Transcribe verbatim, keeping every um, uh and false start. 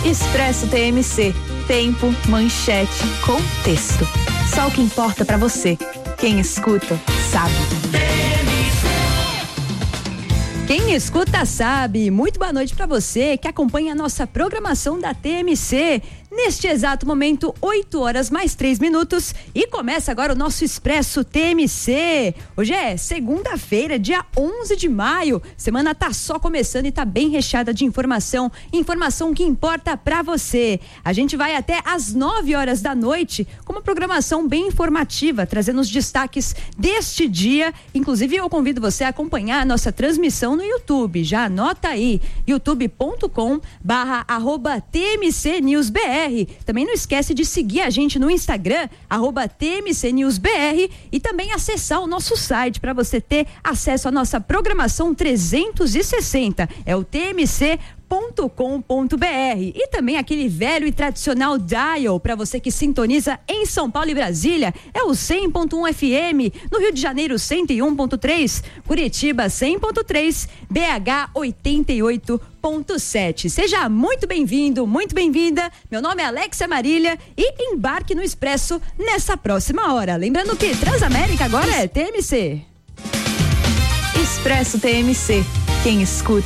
Expresso T M C. Tempo, manchete, contexto. Só o que importa pra você. Quem escuta, sabe. Quem escuta, sabe. Muito boa noite pra você que acompanha a nossa programação da T M C. Neste exato momento, oito horas mais três minutos, e começa agora o nosso Expresso T M C. Hoje é segunda-feira, dia onze de maio. Semana tá só começando e tá bem recheada de informação, informação que importa pra você. A gente vai até às nove horas da noite com uma programação bem informativa, trazendo os destaques deste dia. Inclusive, eu convido você a acompanhar a nossa transmissão no YouTube. Já anota aí, youtube ponto com barra arroba T M C News B R. Também não esquece de seguir a gente no Instagram, arroba T M C News B R, e também acessar o nosso site para você ter acesso à nossa programação trezentos e sessenta. É o T M C ponto com ponto b r. E também aquele velho e tradicional dial para você que sintoniza em São Paulo e Brasília, é o cem ponto um F M, no Rio de Janeiro cento e um ponto três, Curitiba cem ponto três, B H oitenta e oito ponto sete. Seja muito bem-vindo, muito bem-vinda. Meu nome é Alexia Marília e embarque no Expresso nessa próxima hora. Lembrando que Transamérica agora é T M C. Expresso T M C. Quem escuta